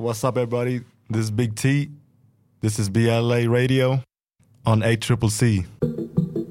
What's up, everybody? This is Big T. This is BLA Radio on ACCC.